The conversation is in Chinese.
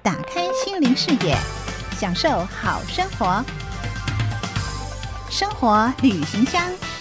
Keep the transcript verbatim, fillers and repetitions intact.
打开心灵视野，享受好生活。生活旅行箱。